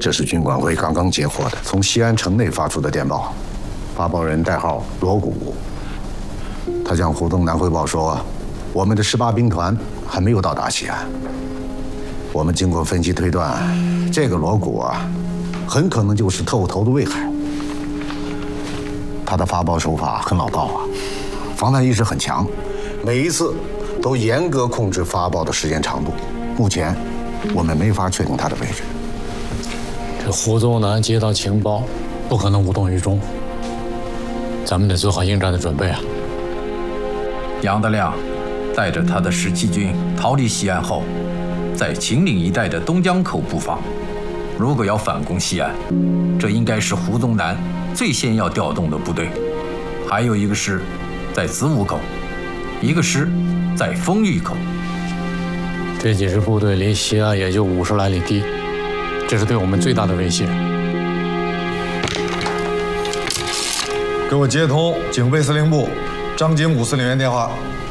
这是军管会刚刚接获的，从西安城内发出的电报，发报人代号罗谷。他向胡宗南汇报说，我们的18兵团还没有到达西安。我们经过分析推断，这个罗谷啊，很可能就是特务头子魏海。他的发报手法很老道啊，防范意识很强，每一次都严格控制发报的时间长度。目前我们没法确定他的位置。 这胡宗南接到情报，不可能无动于衷。咱们得做好应战的准备啊！ 杨德亮带着他的17军逃离西安后，在秦岭一带的东江口布防。如果要反攻西安，这应该是胡宗南最先要调动的部队。还有一个师在子午口，一个师在丰峪口。 这几支部队离西安也就50来里地，这是对我们最大的威胁。 给我接通警备司令部张景武司令员电话。